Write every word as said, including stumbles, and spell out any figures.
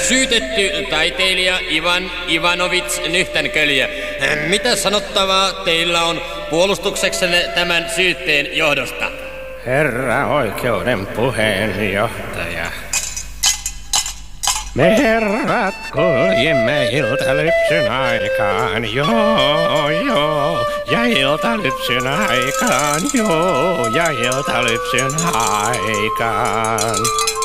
Syytetty taiteilija Ivan Ivanovits Nyhtänkölje. Mitä sanottavaa teillä on puolustukseksenne tämän syytteen johdosta? Herra oikeuden puheenjohtaja. Me herrat kuljimme iltalypsyn aikaan, joo, joo, ja iltalypsyn aikaan, joo, ja iltalypsyn aikaan.